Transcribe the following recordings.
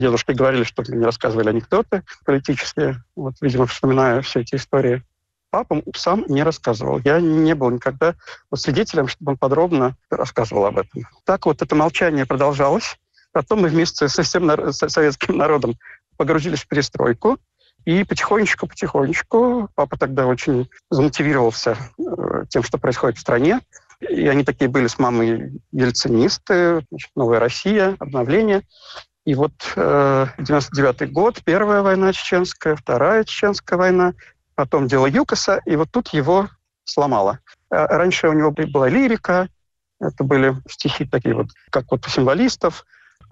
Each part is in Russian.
Дедушки говорили, чтобы мне рассказывали анекдоты политические. Вот, видимо, вспоминаю все эти истории. Папа сам не рассказывал. Я не был никогда свидетелем, чтобы он подробно рассказывал об этом. Так вот это молчание продолжалось. Потом мы вместе со всем советским народом погрузились в перестройку. И потихонечку папа тогда очень замотивировался тем, что происходит в стране. И они такие были с мамой ельцинисты, значит, «Новая Россия», обновление. И вот 99-й год, первая война чеченская, вторая чеченская война, потом дело ЮКОСа, и вот тут его сломало. Раньше у него была лирика, это были стихи такие вот, как вот у символистов,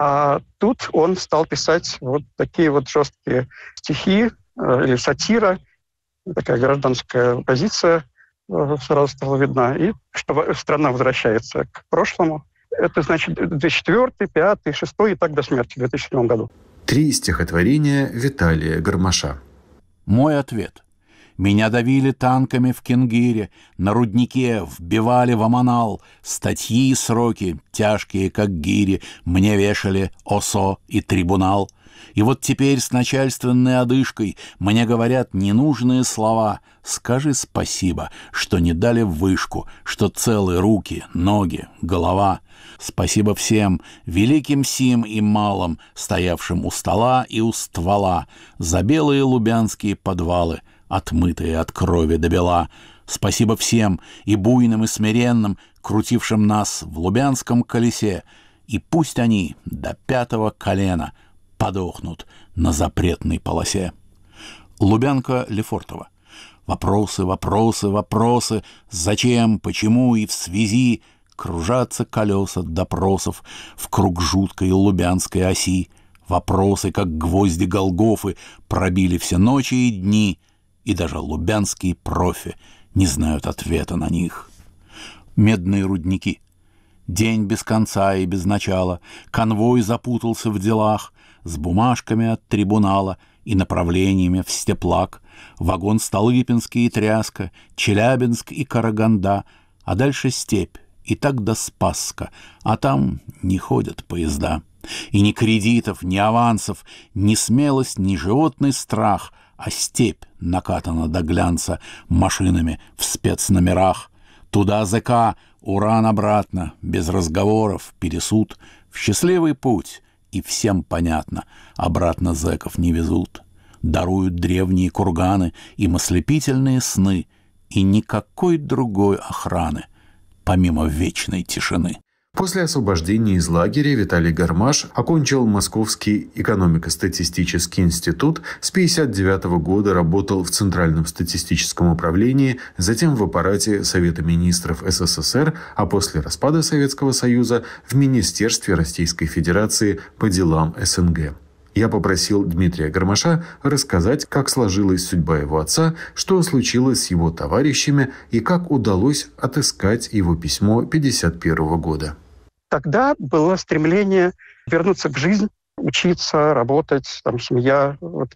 а тут он стал писать вот такие вот жесткие стихи или сатира, такая гражданская позиция сразу стала видна, и что страна возвращается к прошлому. Это значит 2004, 2005, 2006 и так до смерти в 2007 году. 3 стихотворения Виталия Гармаша. Мой ответ. Меня давили танками в Кингире, на руднике вбивали в Аманал, статьи и сроки, тяжкие, как гири, мне вешали ОСО и трибунал. И вот теперь с начальственной одышкой мне говорят ненужные слова. Скажи спасибо, что не дали вышку, что целы руки, ноги, голова. Спасибо всем, великим сим и малым, стоявшим у стола и у ствола, за белые лубянские подвалы, отмытые от крови до бела. Спасибо всем, и буйным, и смиренным, крутившим нас в лубянском колесе. И пусть они до 5-го колена подохнут на запретной полосе. Лубянка Лефортова. Вопросы, вопросы, вопросы. Зачем, почему и в связи кружатся колеса допросов в круг жуткой лубянской оси. Вопросы, как гвозди Голгофы, пробили все ночи и дни, и даже лубянские профи не знают ответа на них. Медные рудники. День без конца и без начала, конвой запутался в делах, с бумажками от трибунала и направлениями в Степлак, вагон Столыпинский и Тряска, Челябинск и Караганда, а дальше степь, и так до Спасска, а там не ходят поезда. И ни кредитов, ни авансов, ни смелость, ни животный страх, а степь накатана до глянца машинами в спецномерах. Туда ЗК, уран обратно, без разговоров, пересуд, в счастливый путь, и всем понятно, обратно зэков не везут. Даруют древние курганы им ослепительные сны, и никакой другой охраны, помимо вечной тишины. После освобождения из лагеря Виталий Гармаш окончил Московский экономико-статистический институт, с 1959 года работал в Центральном статистическом управлении, затем в аппарате Совета министров СССР, а после распада Советского Союза в Министерстве Российской Федерации по делам СНГ. Я попросил Дмитрия Гармаша рассказать, как сложилась судьба его отца, что случилось с его товарищами и как удалось отыскать его письмо 1951 года. Тогда было стремление вернуться к жизни, учиться, работать, там, семья. Вот.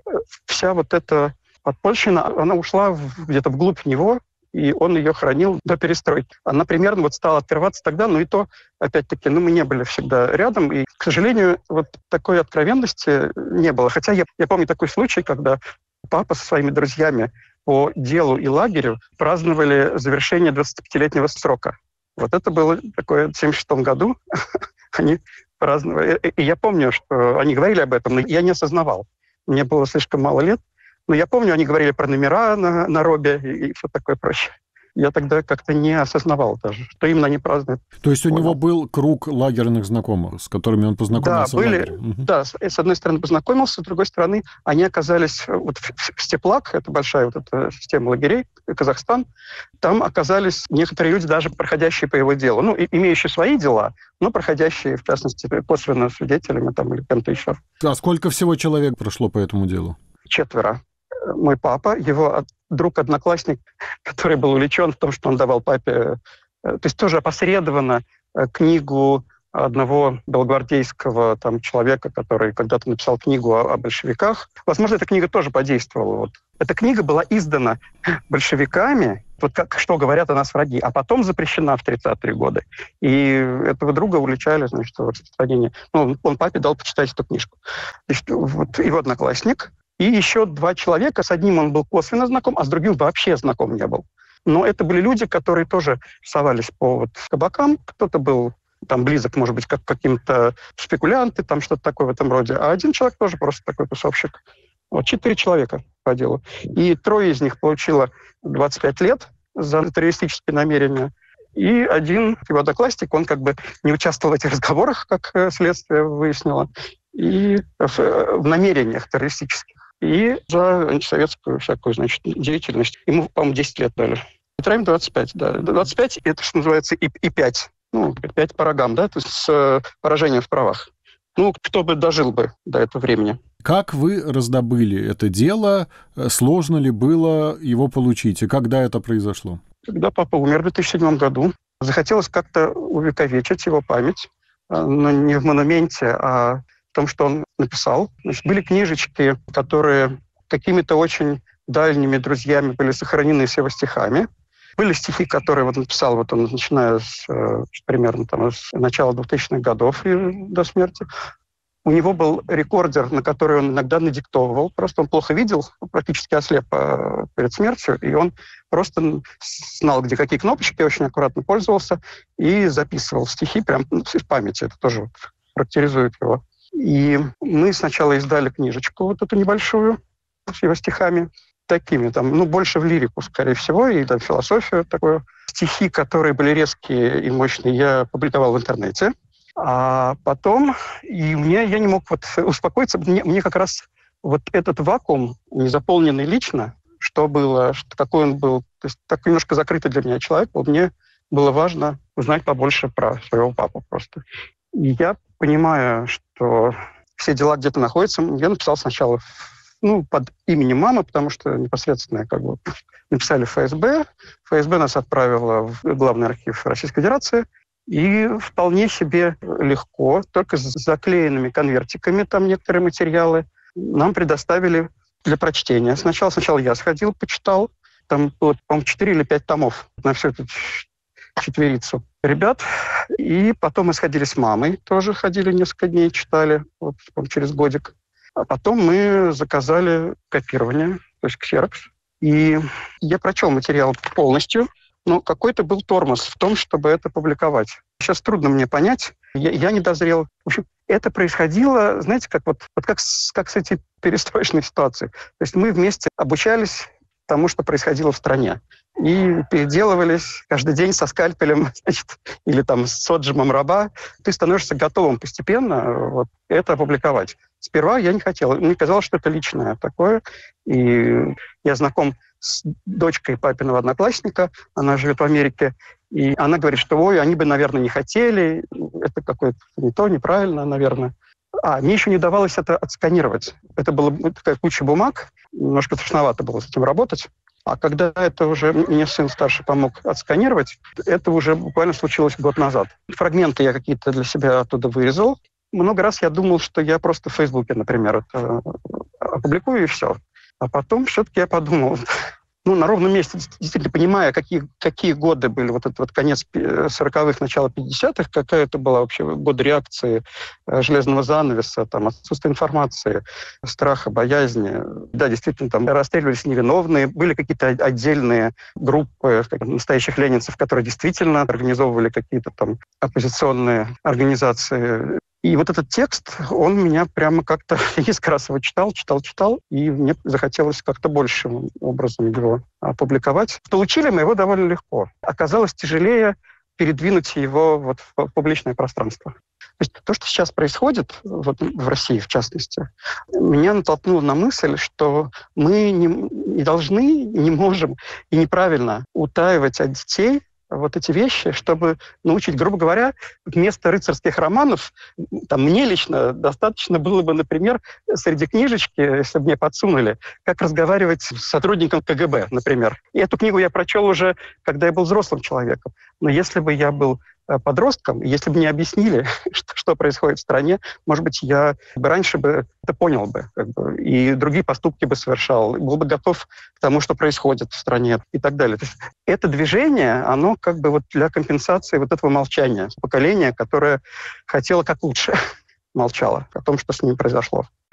Вся вот эта подпольщина, она ушла где-то вглубь него, и он ее хранил до перестройки. Она примерно вот стала открываться тогда, но и то, опять-таки, мы не были всегда рядом, и, к сожалению, вот такой откровенности не было. Хотя я помню такой случай, когда папа со своими друзьями по делу и лагерю праздновали завершение 25-летнего срока. Вот это было такое в 1976 году. Они праздновали. И я помню, что они говорили об этом, но я не осознавал. Мне было слишком мало лет. Но я помню, они говорили про номера на робе и все такое прочее. Я тогда как-то не осознавал даже, что именно они празднуют. То есть у него был круг лагерных знакомых, с которыми он познакомился в лагере? Да, с одной стороны познакомился, с другой стороны они оказались вот в Степлак, это большая вот эта система лагерей, Казахстан, там оказались некоторые люди, даже проходящие по его делу, имеющие свои дела, но проходящие, в частности, косвенно свидетелями там, или кем-то еще. А сколько всего человек прошло по этому делу? 4. Мой папа, его друг-одноклассник, который был увлечен в том, что он давал папе, то есть тоже опосредованно книгу одного белогвардейского там человека, который когда-то написал книгу о большевиках. Возможно, эта книга тоже подействовала. Вот. Эта книга была издана большевиками, вот как, что говорят о нас враги, а потом запрещена в 30-е годы. И этого друга уличали, значит, в распространении. Ну, он папе дал почитать эту книжку. Значит, вот его одноклассник и еще 2 человека. С одним он был косвенно знаком, а с другим вообще знаком не был. Но это были люди, которые тоже совались по вот кабакам. Кто-то был там близок, может быть, как к каким-то спекулянты, там что-то такое в этом роде. А один человек тоже просто такой тусовщик. Вот 4 человека по делу. И 3 из них получило 25 лет за террористические намерения. И один его одноклассник, он как бы не участвовал в этих разговорах, как следствие выяснило, и в намерениях террористических. И за антисоветскую всякую, значит, деятельность. Ему, по-моему, 10 лет дали. Троим 25, да. 25 – это, что называется, и 5. Ну, 5 по рогам, да, то есть с поражением в правах. Ну, кто бы дожил бы до этого времени. Как вы раздобыли это дело? Сложно ли было его получить? И когда это произошло? Когда папа умер в 2007 году, захотелось как-то увековечить его память, но не в монументе, а в том, что он написал. Значит, были книжечки, которые какими-то очень дальними друзьями были сохранены с его стихами. Были стихи, которые вот написал вот он, начиная с примерно там, с начала 2000-х годов и до смерти. У него был рекордер, на который он иногда надиктовывал. Просто он плохо видел, практически ослеп перед смертью, и он просто знал, где какие кнопочки, очень аккуратно пользовался и записывал стихи прямо из памяти. Это тоже вот характеризует его. И мы сначала издали книжечку вот эту небольшую с его стихами, такими, там, ну, больше в лирику, скорее всего, и там философию такую. Стихи, которые были резкие и мощные, я публиковал в интернете. А потом, я не мог вот успокоиться, мне как раз вот этот вакуум, не заполненный лично, что было, какой он был, то есть так немножко закрытый для меня человек, вот мне было важно узнать побольше про своего папу просто. И я понимаю, что все дела где-то находятся, я написал сначала под именем мамы, потому что непосредственно как бы написали ФСБ. ФСБ нас отправила в Главный архив Российской Федерации. И вполне себе легко, только с заклеенными конвертиками, там некоторые материалы, нам предоставили для прочтения. Сначала я сходил, почитал. Там было, по-моему, 4 или 5 томов на всю эту четверицу ребят. И потом мы сходили с мамой, тоже ходили несколько дней, читали, вот, через годик. А потом мы заказали копирование, то есть ксерокс. И я прочел материал полностью, но какой-то был тормоз в том, чтобы это публиковать. Сейчас трудно мне понять. Я не дозрел. В общем, это происходило, знаете, как с этой перестроечной ситуацией. То есть мы вместе обучались тому, что происходило в стране. И переделывались каждый день со скальпелем, значит, или там с отжимом раба. Ты становишься готовым постепенно вот, это опубликовать. Сперва я не хотел. Мне казалось, что это личное такое. И я знаком с дочкой папиного одноклассника. Она живет в Америке. И она говорит, что они бы, наверное, не хотели. Это какое-то не то, неправильно, наверное. Мне еще не давалось это отсканировать. Это была такая куча бумаг. Немножко страшновато было с этим работать. А когда это уже мне сын старший помог отсканировать, это уже буквально случилось год назад. Фрагменты я какие-то для себя оттуда вырезал. Много раз я думал, что я просто в Фейсбуке, например, это опубликую и все. А потом все-таки я подумал, на ровном месте, действительно понимая, какие годы были, вот этот вот конец 40-х, начало 50-х, какая это была вообще годы реакции железного занавеса, там, отсутствие информации, страха, боязни. Да, действительно, там расстреливались невиновные, были какие-то отдельные группы настоящих ленинцев, которые действительно организовывали какие-то там оппозиционные организации. И вот этот текст, он меня прямо как-то несколько раз его читал, и мне захотелось как-то большим образом его опубликовать. Получили мы его довольно легко. Оказалось тяжелее передвинуть его вот в публичное пространство. То есть то, что сейчас происходит, вот в России в частности, меня натолкнуло на мысль, что мы не должны, не можем и неправильно утаивать от детей вот эти вещи, чтобы научить, грубо говоря, вместо рыцарских романов, там, мне лично достаточно было бы, например, среди книжечки, если бы мне подсунули, как разговаривать с сотрудником КГБ, например. И эту книгу я прочел уже, когда я был взрослым человеком. Но если бы я был подростком, если бы не объяснили, что происходит в стране, может быть, я бы раньше бы это понял бы, и другие поступки бы совершал, был бы готов к тому, что происходит в стране и так далее. То есть это движение, оно для компенсации этого молчания поколения, которое хотело как лучше, молчало о том, что с ним произошло.